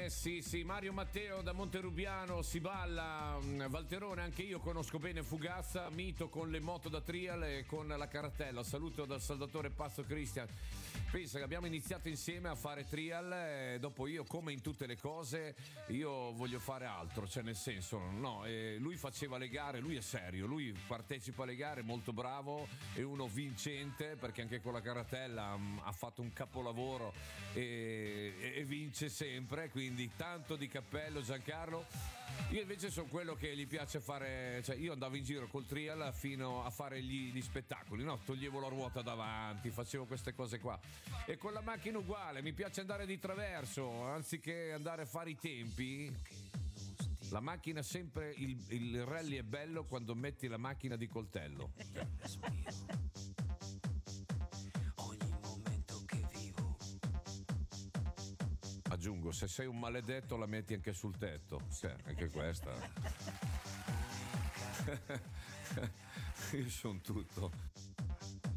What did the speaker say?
Sì, Mario Matteo da Monterubiano, si balla. Valterone, anche io conosco bene Fugazza, mito con le moto da trial e con la cartella. Saluto dal Salvatore Pazzo Cristian. Pensa che abbiamo iniziato insieme a fare trial e dopo io, come in tutte le cose, io voglio fare altro, cioè nel senso, no, lui faceva le gare, lui è serio, lui partecipa alle gare, molto bravo, è uno vincente perché anche con la cartella ha fatto un capolavoro e vince sempre, quindi tanto di cappello Giancarlo. Io invece sono quello che gli piace fare, cioè io andavo in giro col trial fino a fare gli spettacoli, no? Toglievo la ruota davanti, facevo queste cose qua. E con la macchina uguale, mi piace andare di traverso, anziché andare a fare i tempi. La macchina sempre, il rally è bello quando metti la macchina di coltello. Aggiungo, se sei un maledetto la metti anche sul tetto. Sì, anche questa. Io sono tutto.